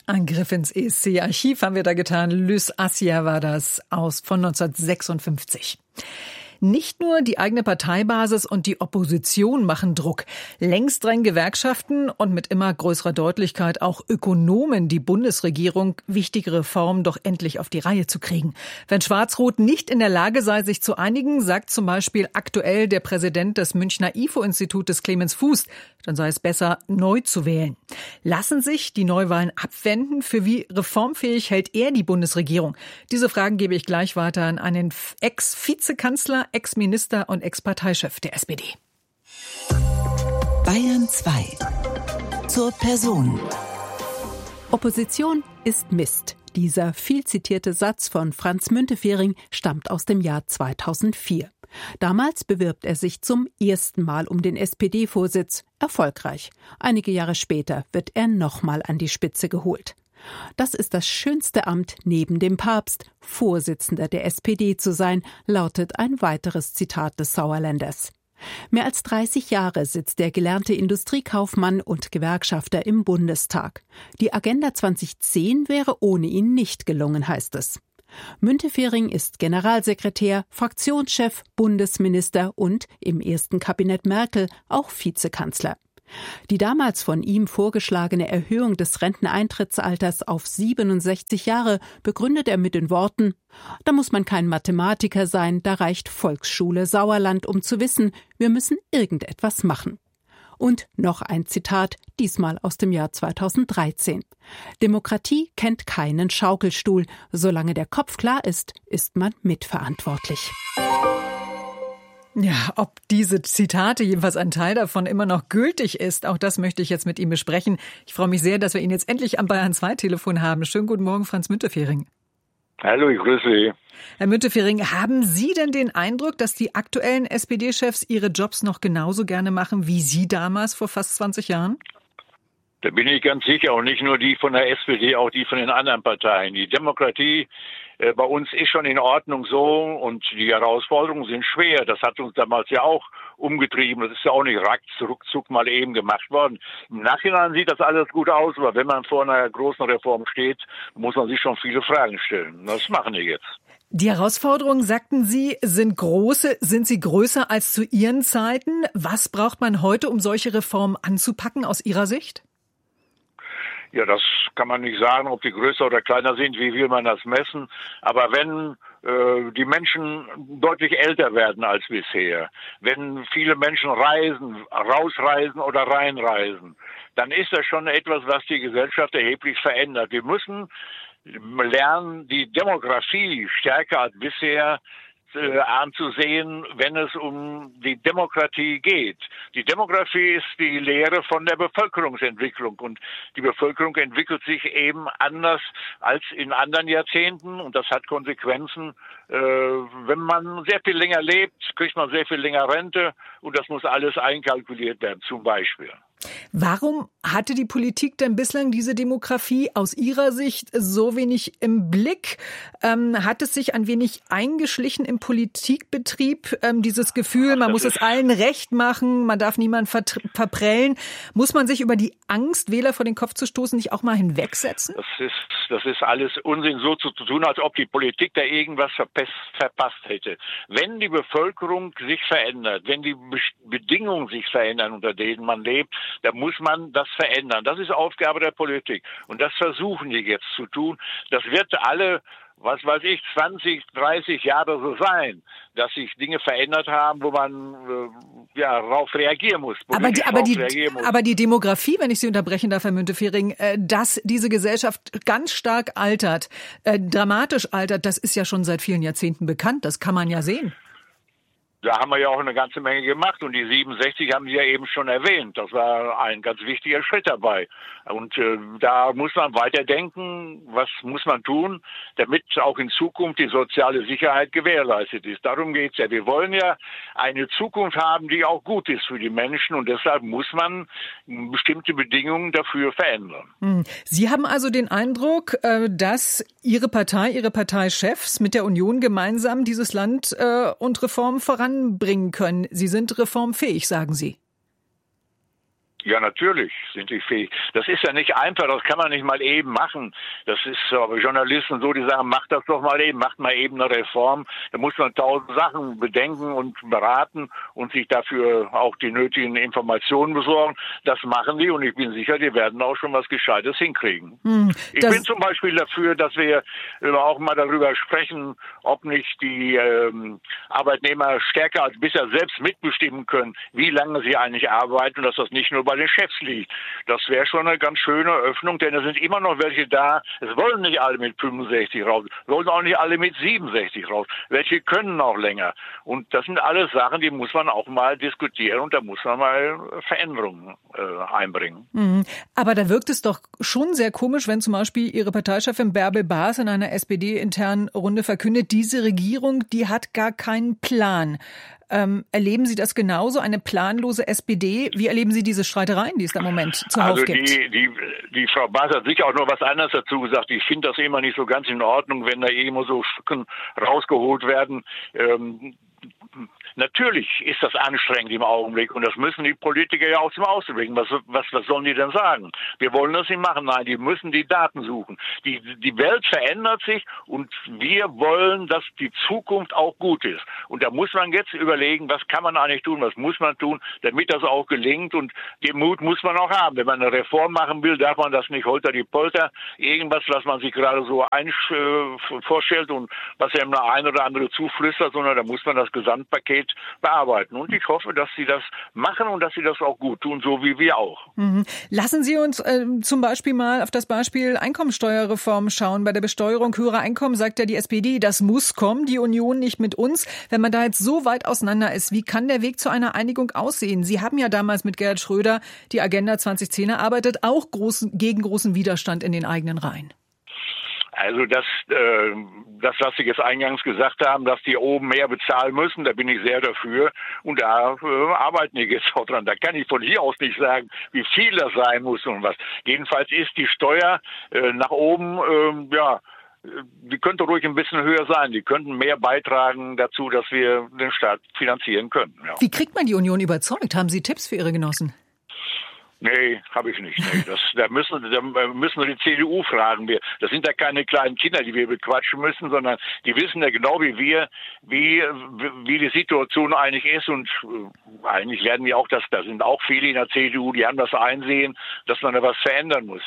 Ein Griff ins ESC-Archiv haben wir da getan. Lys Assia war das von 1956. Nicht nur die eigene Parteibasis und die Opposition machen Druck. Längst drängen Gewerkschaften und mit immer größerer Deutlichkeit auch Ökonomen die Bundesregierung, wichtige Reformen doch endlich auf die Reihe zu kriegen. Wenn Schwarz-Rot nicht in der Lage sei, sich zu einigen, sagt zum Beispiel aktuell der Präsident des Münchner IFO-Institutes Clemens Fuß, dann sei es besser, neu zu wählen. Lassen sich die Neuwahlen abwenden? Für wie reformfähig hält er die Bundesregierung? Diese Fragen gebe ich gleich weiter an einen Ex-Vizekanzler, Ex-Minister und Ex-Parteichef der SPD. Bayern 2. Zur Person. Opposition ist Mist. Dieser viel zitierte Satz von Franz Müntefering stammt aus dem Jahr 2004. Damals bewirbt er sich zum ersten Mal um den SPD-Vorsitz. Erfolgreich. Einige Jahre später wird er nochmal an die Spitze geholt. Das ist das schönste Amt neben dem Papst, Vorsitzender der SPD zu sein, lautet ein weiteres Zitat des Sauerländers. Mehr als 30 Jahre sitzt der gelernte Industriekaufmann und Gewerkschafter im Bundestag. Die Agenda 2010 wäre ohne ihn nicht gelungen, heißt es. Müntefering ist Generalsekretär, Fraktionschef, Bundesminister und im ersten Kabinett Merkel auch Vizekanzler. Die damals von ihm vorgeschlagene Erhöhung des Renteneintrittsalters auf 67 Jahre begründet er mit den Worten: Da muss man kein Mathematiker sein, da reicht Volksschule Sauerland, um zu wissen, wir müssen irgendetwas machen. Und noch ein Zitat, diesmal aus dem Jahr 2013. Demokratie kennt keinen Schaukelstuhl. Solange der Kopf klar ist, ist man mitverantwortlich. Ja, ob diese Zitate, jedenfalls ein Teil davon, immer noch gültig ist, auch das möchte ich jetzt mit ihm besprechen. Ich freue mich sehr, dass wir ihn jetzt endlich am Bayern 2 Telefon haben. Schönen guten Morgen, Franz Müntefering. Hallo, ich grüße Sie. Herr Müntefering, haben Sie denn den Eindruck, dass die aktuellen SPD-Chefs ihre Jobs noch genauso gerne machen wie Sie damals vor fast 20 Jahren? Da bin ich ganz sicher, und nicht nur die von der SPD, auch die von den anderen Parteien. Die Demokratie bei uns ist schon in Ordnung so, und die Herausforderungen sind schwer. Das hat uns damals ja auch umgetrieben. Das ist ja auch nicht ruckzuck mal eben gemacht worden. Im Nachhinein sieht das alles gut aus, aber wenn man vor einer großen Reform steht, muss man sich schon viele Fragen stellen. Das machen wir jetzt. Die Herausforderungen, sagten Sie, sind große. Sind sie größer als zu Ihren Zeiten? Was braucht man heute, um solche Reformen anzupacken aus Ihrer Sicht? Ja, das kann man nicht sagen, ob die größer oder kleiner sind, wie will man das messen. Aber wenn die Menschen deutlich älter werden als bisher, wenn viele Menschen reisen, rausreisen oder reinreisen, dann ist das schon etwas, was die Gesellschaft erheblich verändert. Wir müssen lernen, die Demografie stärker als bisher anzusehen, wenn es um die Demokratie geht. Die Demografie ist die Lehre von der Bevölkerungsentwicklung, und die Bevölkerung entwickelt sich eben anders als in anderen Jahrzehnten, und das hat Konsequenzen. Wenn man sehr viel länger lebt, kriegt man sehr viel länger Rente, und das muss alles einkalkuliert werden, zum Beispiel. Warum hatte die Politik denn bislang diese Demografie aus Ihrer Sicht so wenig im Blick? Hat es sich ein wenig eingeschlichen im Politikbetrieb, dieses Gefühl, man muss es allen recht machen, man darf niemanden verprellen? Muss man sich über die Angst, Wähler vor den Kopf zu stoßen, nicht auch mal hinwegsetzen? Das ist alles Unsinn, so zu tun, als ob die Politik da irgendwas verpasst hätte. Wenn die Bevölkerung sich verändert, wenn die Bedingungen sich verändern, unter denen man lebt, da muss man das verändern. Das ist Aufgabe der Politik. Und das versuchen die jetzt zu tun. Das wird alle, 20, 30 Jahre so sein, dass sich Dinge verändert haben, wo man darauf reagieren muss. Aber die Demografie, wenn ich Sie unterbrechen darf, Herr Müntefering, dass diese Gesellschaft ganz stark altert, dramatisch altert, das ist ja schon seit vielen Jahrzehnten bekannt. Das kann man ja sehen. Da haben wir ja auch eine ganze Menge gemacht, und die 67 haben Sie ja eben schon erwähnt. Das war ein ganz wichtiger Schritt dabei. Und da muss man weiterdenken, was muss man tun, damit auch in Zukunft die soziale Sicherheit gewährleistet ist. Darum geht's ja. Wir wollen ja eine Zukunft haben, die auch gut ist für die Menschen, und deshalb muss man bestimmte Bedingungen dafür verändern. Sie haben also den Eindruck, dass Ihre Parteichefs mit der Union gemeinsam dieses Land und Reformen voranbringen können. Sie sind reformfähig, sagen Sie. Ja, natürlich sind die fähig. Das ist ja nicht einfach, das kann man nicht mal eben machen. Das ist aber Journalisten so, die sagen, macht das doch mal eben, macht mal eben eine Reform. Da muss man 1000 Sachen bedenken und beraten und sich dafür auch die nötigen Informationen besorgen. Das machen die und ich bin sicher, die werden auch schon was Gescheites hinkriegen. Ich bin zum Beispiel dafür, dass wir auch mal darüber sprechen, ob nicht die Arbeitnehmer stärker als bisher selbst mitbestimmen können, wie lange sie eigentlich arbeiten und dass das nicht nur bei den Chefs liegt. Das wäre schon eine ganz schöne Öffnung, denn es sind immer noch welche da, es wollen nicht alle mit 65 raus, es wollen auch nicht alle mit 67 raus. Welche können auch länger. Und das sind alles Sachen, die muss man auch mal diskutieren und da muss man mal Veränderungen einbringen. Aber da wirkt es doch schon sehr komisch, wenn zum Beispiel Ihre Parteichefin Bärbel Baas in einer SPD-internen Runde verkündet, diese Regierung, die hat gar keinen Plan. Erleben Sie das genauso, eine planlose SPD? Wie erleben Sie diese Streitereien, die es da im Moment zuhauf gibt? Die Frau Baas hat sicher auch noch was anderes dazu gesagt. Ich finde das immer nicht so ganz in Ordnung, wenn da immer so Stücken rausgeholt werden. Natürlich ist das anstrengend im Augenblick und das müssen die Politiker ja auch zum Ausdruck bringen. Was sollen die denn sagen? Wir wollen das nicht machen. Nein, die müssen die Daten suchen. Die Welt verändert sich und wir wollen, dass die Zukunft auch gut ist. Und da muss man jetzt überlegen, was kann man eigentlich tun, was muss man tun, damit das auch gelingt. Und den Mut muss man auch haben. Wenn man eine Reform machen will, darf man das nicht holter die Polter. Irgendwas, was man sich gerade so vorstellt und was einem der ein oder andere zuflüstert, sondern da muss man das Gesamtpaket bearbeiten. Und ich hoffe, dass sie das machen und dass sie das auch gut tun, so wie wir auch. Lassen Sie uns zum Beispiel mal auf das Beispiel Einkommensteuerreform schauen. Bei der Besteuerung höherer Einkommen sagt ja die SPD, das muss kommen, die Union nicht mit uns. Wenn man da jetzt so weit auseinander ist, wie kann der Weg zu einer Einigung aussehen? Sie haben ja damals mit Gerhard Schröder die Agenda 2010 erarbeitet, auch gegen großen Widerstand in den eigenen Reihen. Also das, was Sie jetzt eingangs gesagt haben, dass die oben mehr bezahlen müssen, da bin ich sehr dafür. Und da arbeiten die jetzt auch dran. Da kann ich von hier aus nicht sagen, wie viel das sein muss und was. Jedenfalls ist die Steuer nach oben, die könnte ruhig ein bisschen höher sein. Die könnten mehr beitragen dazu, dass wir den Staat finanzieren können. Ja. Wie kriegt man die Union überzeugt? Haben Sie Tipps für Ihre Genossen? Nee, habe ich nicht. Nee. Da müssen wir die CDU fragen. Das sind ja keine kleinen Kinder, die wir bequatschen müssen, sondern die wissen ja genau wie wir, wie die Situation eigentlich ist. Und eigentlich werden wir auch da sind auch viele in der CDU, die haben das einsehen, dass man da was verändern muss.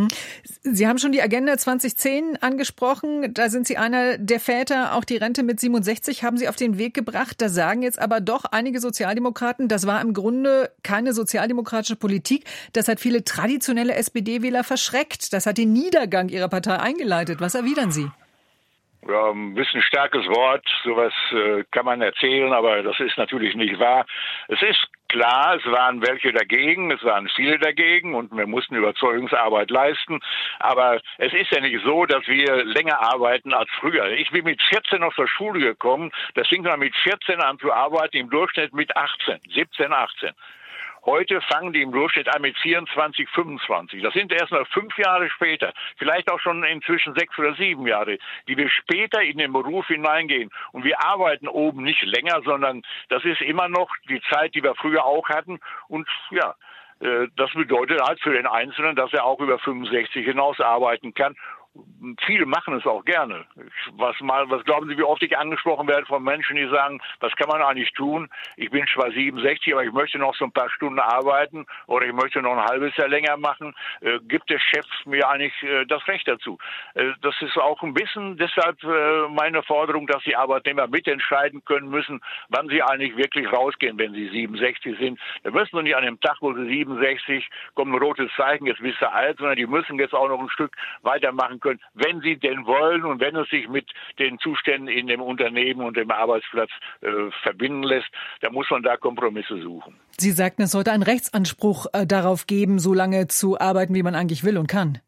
Sie haben schon die Agenda 2010 angesprochen. Da sind Sie einer der Väter. Auch die Rente mit 67 haben Sie auf den Weg gebracht. Da sagen jetzt aber doch einige Sozialdemokraten, das war im Grunde keine sozialdemokratische Politik. Das hat viele traditionelle SPD-Wähler verschreckt. Das hat den Niedergang Ihrer Partei eingeleitet. Was erwidern Sie? Ja, ein bisschen starkes Wort. Sowas kann man erzählen, aber das ist natürlich nicht wahr. Es ist klar, es waren welche dagegen, es waren viele dagegen und wir mussten Überzeugungsarbeit leisten. Aber es ist ja nicht so, dass wir länger arbeiten als früher. Ich bin mit 14 aus der Schule gekommen. Das fing dann mit 14 an zu arbeiten, im Durchschnitt mit 18, 17, 18. Heute fangen die im Durchschnitt an mit 24, 25. Das sind erst mal 5 Jahre später, vielleicht auch schon inzwischen 6 oder 7 Jahre, die wir später in den Beruf hineingehen. Und wir arbeiten oben nicht länger, sondern das ist immer noch die Zeit, die wir früher auch hatten. Und ja, das bedeutet halt für den Einzelnen, dass er auch über 65 hinaus arbeiten kann. Viele machen es auch gerne. Was glauben Sie, wie oft ich angesprochen werde von Menschen, die sagen, was kann man eigentlich tun? Ich bin zwar 67, aber ich möchte noch so ein paar Stunden arbeiten oder ich möchte noch ein halbes Jahr länger machen. Gibt der Chef mir eigentlich das Recht dazu? Das ist auch ein bisschen deshalb meine Forderung, dass die Arbeitnehmer mitentscheiden können müssen, wann sie eigentlich wirklich rausgehen, wenn sie 67 sind. Da müssen sie nicht an dem Tag, wo sie 67, kommt ein rotes Zeichen, jetzt bist du alt, sondern die müssen jetzt auch noch ein Stück weitermachen können, wenn sie denn wollen und wenn es sich mit den Zuständen in dem Unternehmen und dem Arbeitsplatz verbinden lässt, dann muss man da Kompromisse suchen. Sie sagten, es sollte einen Rechtsanspruch darauf geben, so lange zu arbeiten, wie man eigentlich will und kann.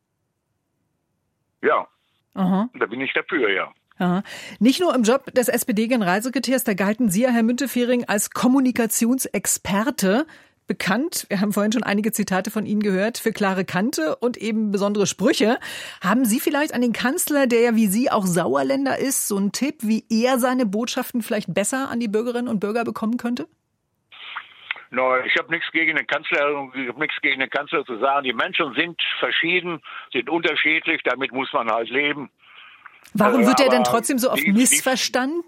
Ja, Da bin ich dafür, ja. Aha. Nicht nur im Job des SPD-Generalsekretärs, da galten Sie, Herr Müntefering, als Kommunikationsexperte bekannt. Wir haben vorhin schon einige Zitate von Ihnen gehört, für klare Kante und eben besondere Sprüche. Haben Sie vielleicht an den Kanzler, der ja wie Sie auch Sauerländer ist, so einen Tipp, wie er seine Botschaften vielleicht besser an die Bürgerinnen und Bürger bekommen könnte? No, ich habe nichts gegen den Kanzler zu sagen. Die Menschen sind verschieden, sind unterschiedlich, damit muss man halt leben. Warum wird er denn trotzdem so oft missverstanden?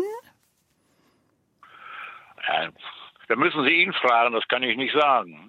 Da müssen Sie ihn fragen, das kann ich nicht sagen.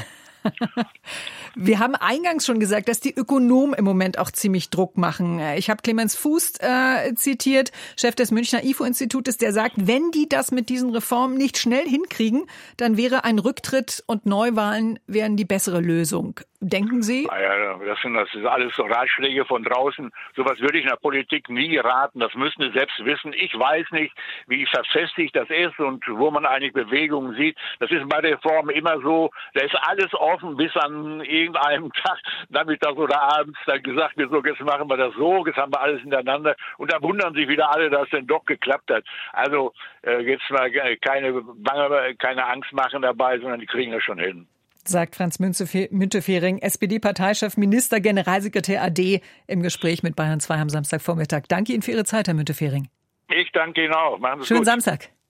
Wir haben eingangs schon gesagt, dass die Ökonomen im Moment auch ziemlich Druck machen. Ich habe Clemens Fuß zitiert, Chef des Münchner IFO-Institutes, der sagt, wenn die das mit diesen Reformen nicht schnell hinkriegen, dann wäre ein Rücktritt und Neuwahlen wären die bessere Lösung. Denken Sie? Naja, das ist alles so Ratschläge von draußen. Sowas würde ich in der Politik nie raten. Das müssen Sie selbst wissen. Ich weiß nicht, wie verfestigt das ist und wo man eigentlich Bewegungen sieht. Das ist bei Reformen immer so. Da ist alles offen, bis an irgendeinem Tag, Nachmittag oder abends, dann gesagt wird, so, jetzt machen wir das so, jetzt haben wir alles hintereinander. Und da wundern sich wieder alle, dass es denn doch geklappt hat. Also jetzt mal keine Angst machen dabei, sondern die kriegen das schon hin. Sagt Franz Müntefering, SPD-Parteichef, Minister, Generalsekretär AD im Gespräch mit Bayern 2 am Samstagvormittag. Danke Ihnen für Ihre Zeit, Herr Müntefering. Ich danke Ihnen auch. Machen Sie es gut. Schönen Samstag.